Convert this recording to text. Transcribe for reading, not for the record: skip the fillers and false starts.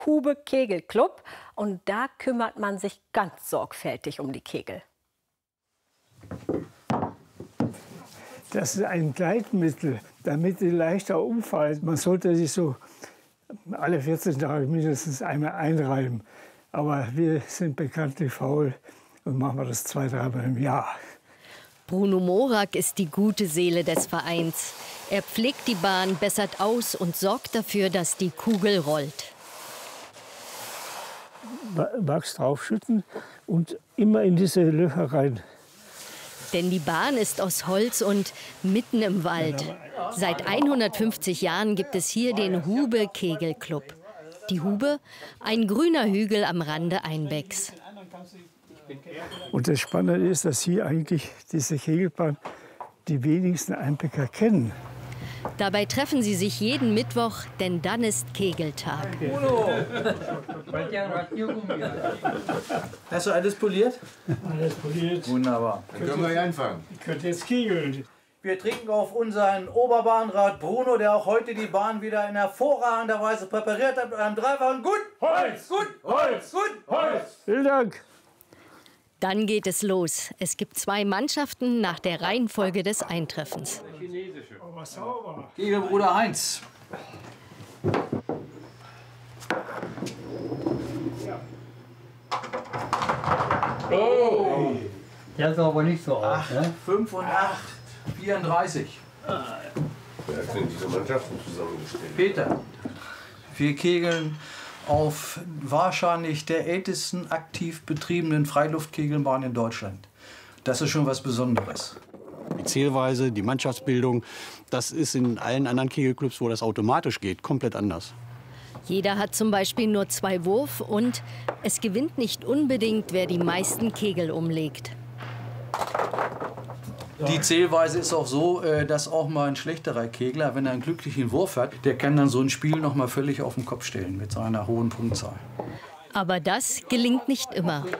Hube Kegelclub. Und da kümmert man sich ganz sorgfältig um die Kegel. Das ist ein Gleitmittel, damit sie leichter umfallen. Man sollte sich so alle 14 Tage mindestens einmal einreiben. Aber wir sind bekanntlich faul und machen das 2-, 3-mal im Jahr. Bruno Morak ist die gute Seele des Vereins. Er pflegt die Bahn, bessert aus und sorgt dafür, dass die Kugel rollt. Wachs draufschütten und immer in diese Löcher rein. Denn die Bahn ist aus Holz und mitten im Wald. Seit 150 Jahren gibt es hier den Hube Kegelclub. Die Hube, ein grüner Hügel am Rande Einbecks. Und das Spannende ist, dass hier eigentlich diese Kegelbahn die wenigsten Einbäcker kennen. Dabei treffen sie sich jeden Mittwoch, denn dann ist Kegeltag. Hast du alles poliert? Alles poliert. Wunderbar. Dann können wir ja anfangen. Ihr könnt jetzt kegeln. Wir trinken auf unseren Oberbahnrat Bruno, der auch heute die Bahn wieder in hervorragender Weise präpariert hat mit einem dreifachen Gut Holz! Gut Holz! Gut Holz! Vielen Dank. Dann geht es los. Es gibt 2 Mannschaften nach der Reihenfolge des Eintreffens. Kegelbruder Heinz. Oh! Der sah aber nicht so aus. 5 und 8, 34. Wer hat denn diese Mannschaften zusammengestellt? Peter, wir kegeln auf wahrscheinlich der ältesten aktiv betriebenen Freiluftkegelbahn in Deutschland. Das ist schon was Besonderes. Die Zählweise, die Mannschaftsbildung, das ist in allen anderen Kegelclubs, wo das automatisch geht, komplett anders. Jeder hat zum Beispiel nur 2 Wurf und es gewinnt nicht unbedingt, wer die meisten Kegel umlegt. Die Zählweise ist auch so, dass auch mal ein schlechterer Kegler, wenn er einen glücklichen Wurf hat, der kann dann so ein Spiel noch mal völlig auf den Kopf stellen mit seiner hohen Punktzahl. Aber das gelingt nicht immer.